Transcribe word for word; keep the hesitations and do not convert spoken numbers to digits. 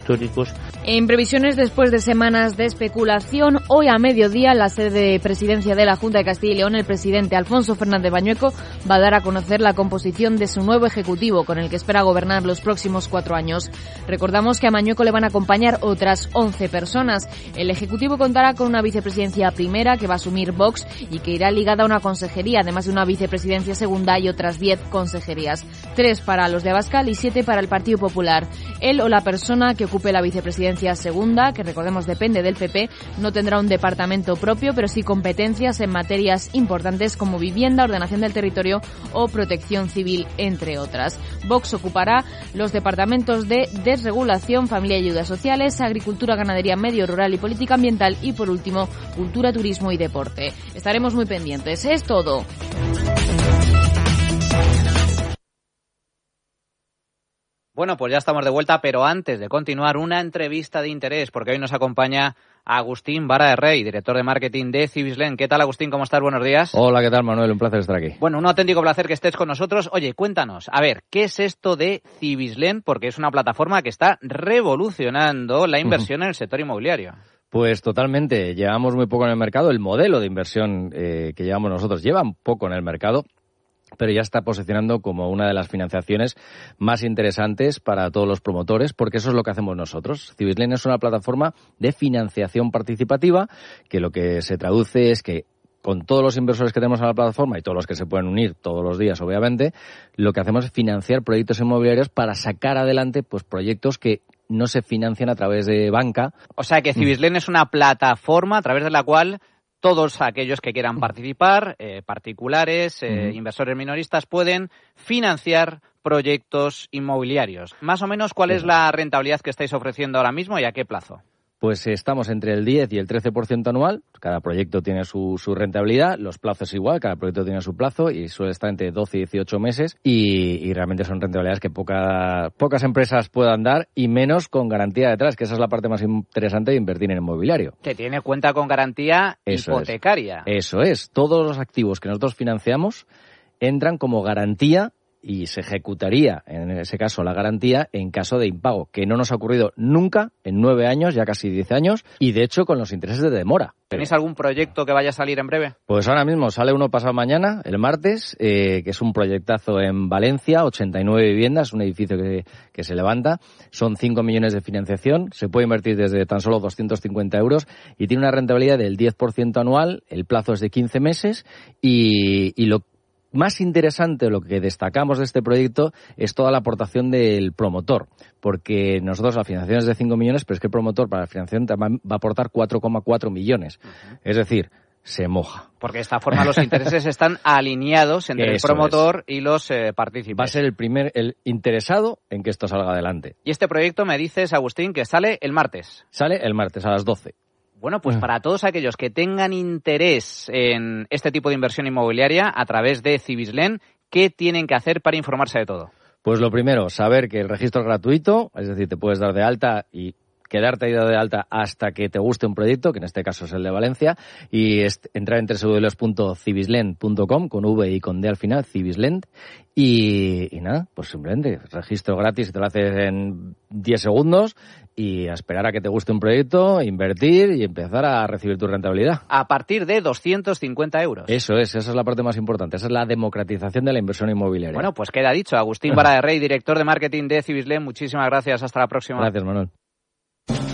históricos. En previsiones después de semanas de especulación, hoy a mediodía en la sede de presidencia de la Junta de Castilla y León, el presidente Alfonso Fernández Bañueco va a dar a conocer la composición de su nuevo ejecutivo, con el que espera gobernar los próximos cuatro años. Recordamos que a Bañueco le van a acompañar otras once personas. El ejecutivo contará con una vicepresidencia primera que va a asumir Vox y que irá ligada a una consejería, además de una vicepresidencia segunda y otras diez consejerías. Tres para los de Abascal y siete para el Partido Popular. Él o la persona que ocupe la vicepresidencia segunda, que recordemos depende del P P, no tendrá un departamento propio, pero sí competencias en materias importantes como vivienda, ordenación del territorio o protección civil, entre otras. Vox ocupará los departamentos de desregulación, familia y ayudas sociales, agricultura, ganadería, medio rural y política ambiental y, por último, cultura, turismo y deporte. Estaremos muy pendientes. Es todo. Bueno, pues ya estamos de vuelta, pero antes de continuar, una entrevista de interés, porque hoy nos acompaña Agustín Vara de Rey, director de marketing de Cibislen. ¿Qué tal, Agustín? ¿Cómo estás? Buenos días. Hola, ¿qué tal, Manuel? Un placer estar aquí. Bueno, un auténtico placer que estés con nosotros. Oye, cuéntanos, a ver, ¿qué es esto de Cibislen? Porque es una plataforma que está revolucionando la inversión uh-huh. en el sector inmobiliario. Pues totalmente. Llevamos muy poco en el mercado. El modelo de inversión eh, que llevamos nosotros lleva un poco en el mercado, pero ya está posicionando como una de las financiaciones más interesantes para todos los promotores, porque eso es lo que hacemos nosotros. Cibislen es una plataforma de financiación participativa, que lo que se traduce es que con todos los inversores que tenemos en la plataforma y todos los que se pueden unir todos los días, obviamente, lo que hacemos es financiar proyectos inmobiliarios para sacar adelante pues proyectos que no se financian a través de banca. O sea que Cibislen mm. es una plataforma a través de la cual todos aquellos que quieran participar, eh, particulares, eh, uh-huh. inversores minoristas, pueden financiar proyectos inmobiliarios. Más o menos, ¿cuál sí. es la rentabilidad que estáis ofreciendo ahora mismo y a qué plazo? Pues estamos entre el diez y el trece por ciento anual. Cada proyecto tiene su, su rentabilidad. Los plazos igual, cada proyecto tiene su plazo y suele estar entre doce y dieciocho meses. Y, y realmente son rentabilidades que poca, pocas empresas puedan dar y menos con garantía detrás, que esa es la parte más interesante de invertir en inmobiliario. Que tiene cuenta con garantía Eso hipotecaria. Es. Eso es. Todos los activos que nosotros financiamos entran como garantía y se ejecutaría, en ese caso, la garantía en caso de impago, que no nos ha ocurrido nunca en nueve años, ya casi diez años, y de hecho con los intereses de demora. ¿Tenéis algún proyecto que vaya a salir en breve? Pues ahora mismo sale uno pasado mañana, el martes, eh, que es un proyectazo en Valencia, ochenta y nueve viviendas, un edificio que, que se levanta, son cinco millones de financiación, se puede invertir desde tan solo doscientos cincuenta euros y tiene una rentabilidad del diez por ciento anual, el plazo es de quince meses y, y lo más interesante, lo que destacamos de este proyecto es toda la aportación del promotor, porque nosotros la financiación es de cinco millones, pero es que el promotor para la financiación va a aportar cuatro coma cuatro millones. Uh-huh. Es decir, se moja. Porque de esta forma los intereses están alineados entre Eso el promotor es. y los eh, participantes. Va a ser el primer, el interesado en que esto salga adelante. Y este proyecto, me dices, Agustín, que sale el martes. Sale el martes a las doce. Bueno, pues para todos aquellos que tengan interés en este tipo de inversión inmobiliaria a través de Cibislen, ¿qué tienen que hacer para informarse de todo? Pues lo primero, saber que el registro es gratuito, es decir, te puedes dar de alta y quedarte ahí de alta hasta que te guste un proyecto, que en este caso es el de Valencia, y es entrar en doble u doble u doble u punto cibislend punto com con V y con D al final, Cibislend, y, y nada, pues simplemente registro gratis, te lo haces en diez segundos y a esperar a que te guste un proyecto, invertir y empezar a recibir tu rentabilidad. A partir de doscientos cincuenta euros. Eso es, esa es la parte más importante, esa es la democratización de la inversión inmobiliaria. Bueno, pues queda dicho. Agustín Vara de Rey, director de marketing de Cibislen, muchísimas gracias, hasta la próxima. Gracias, Manuel.